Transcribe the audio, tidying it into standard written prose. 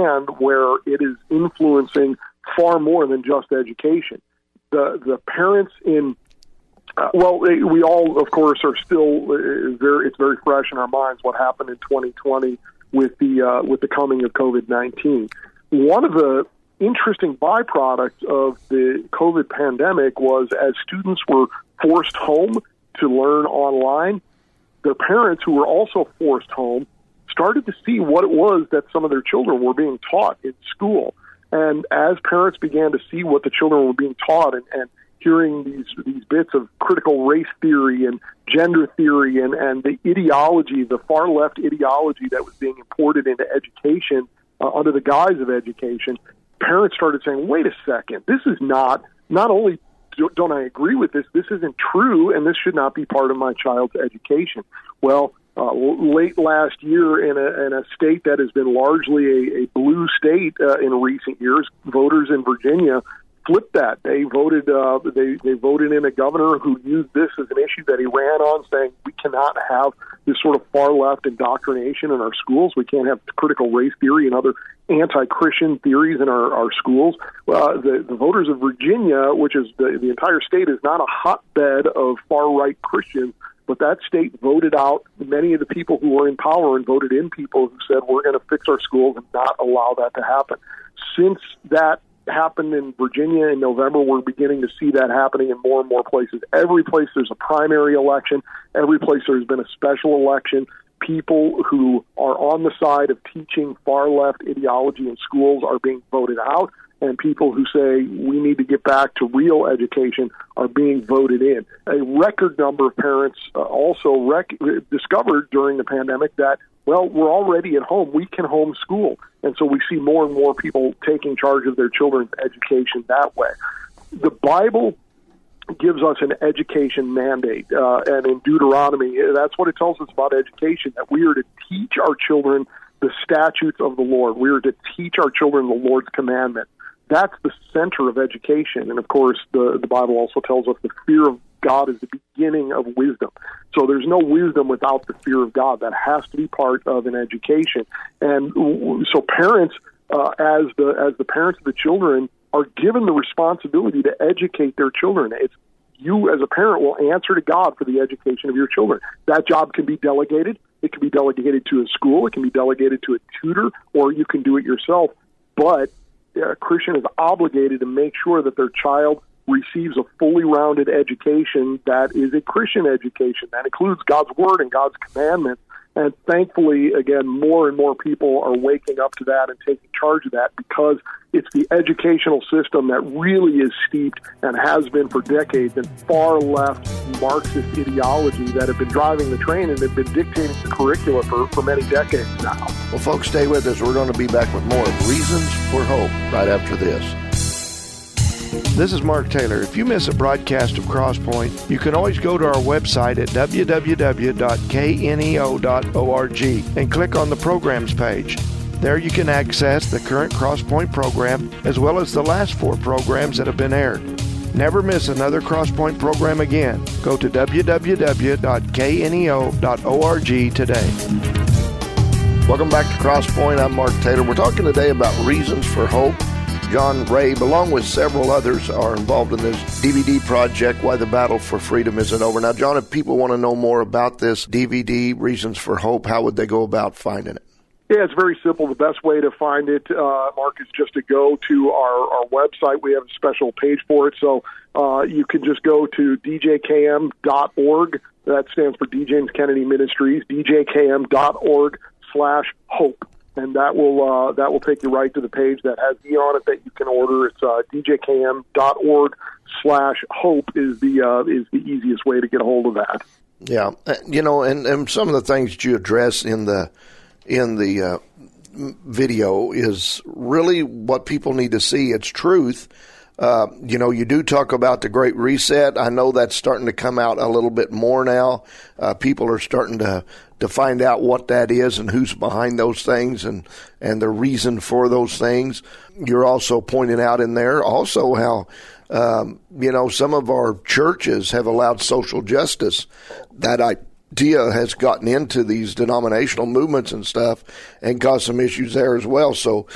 hand where it is influencing far more than just education. The parents in we all, of course, are still it's very fresh in our minds what happened in 2020 with the coming of COVID-19. One of the interesting byproducts of the COVID pandemic was, as students were forced home to learn online, their parents, who were also forced home, started to see what it was that some of their children were being taught in school. And as parents began to see what the children were being taught and hearing these bits of critical race theory and gender theory and the ideology, the far left ideology that was being imported into education under the guise of education, parents started saying, wait a second, this is not only don't I agree with this isn't true, and this should not be part of my child's education. Well, late last year, in a state that has been largely a blue state in recent years, voters in Virginia flipped that. They voted. They voted in a governor who used this as an issue that he ran on, saying we cannot have this sort of far left indoctrination in our schools. We can't have critical race theory and other anti-Christian theories in our schools. The voters of Virginia, which is the entire state, is not a hotbed of far right Christians, but that state voted out many of the people who were in power and voted in people who said we're going to fix our schools and not allow that to happen. Since that happened in Virginia in November, we're beginning to see that happening in more and more places. Every place there's a primary election, every place there's been a special election. People who are on the side of teaching far left ideology in schools are being voted out, and people who say we need to get back to real education are being voted in. A record number of parents also discovered during the pandemic that, well, we're already at home. We can homeschool. And so we see more and more people taking charge of their children's education that way. The Bible gives us an education mandate. And in Deuteronomy, that's what it tells us about education, that we are to teach our children the statutes of the Lord. We are to teach our children the Lord's commandment. That's the center of education. And, of course, the Bible also tells us the fear of God is the beginning of wisdom. So there's no wisdom without the fear of God. That has to be part of an education. And so parents, as the parents of the children, are given the responsibility to educate their children. It's you as a parent will answer to God for the education of your children. That job can be delegated. It can be delegated to a school. It can be delegated to a tutor, or you can do it yourself. But a Christian is obligated to make sure that their child receives a fully rounded education that is a Christian education that includes God's Word and God's commandments. And thankfully, again, more and more people are waking up to that and taking charge of that, because it's the educational system that really is steeped and has been for decades in far left Marxist ideology that have been driving the train and have been dictating the curricula for many decades now. Well, folks, stay with us. We're going to be back with more of Reasons for Hope right after this. This is Mark Taylor. If you miss a broadcast of Crosspoint, you can always go to our website at www.kneo.org and click on the programs page. There you can access the current Crosspoint program as well as the last 4 programs that have been aired. Never miss another Crosspoint program again. Go to www.kneo.org today. Welcome back to Crosspoint. I'm Mark Taylor. We're talking today about Reasons for Hope. John Rabe, along with several others, are involved in this DVD project, Why the Battle for Freedom Isn't Over. Now, John, if people want to know more about this DVD, Reasons for Hope, how would they go about finding it? Yeah, it's very simple. The best way to find it, Mark, is just to go to our website. We have a special page for it. So you can just go to djkm.org. That stands for D. James Kennedy Ministries, djkm.org/hope. And that will take you right to the page that has on it that you can order. It's djkm.org/hope is the easiest way to get a hold of that. Yeah, and some of the things that you address in the video is really what people need to see. It's truth. You do talk about the Great Reset. I know that's starting to come out a little bit more now. People are starting to find out what that is and who's behind those things and the reason for those things. You're also pointing out in there also how, some of our churches have allowed social justice. That idea has gotten into these denominational movements and stuff and caused some issues there as well. So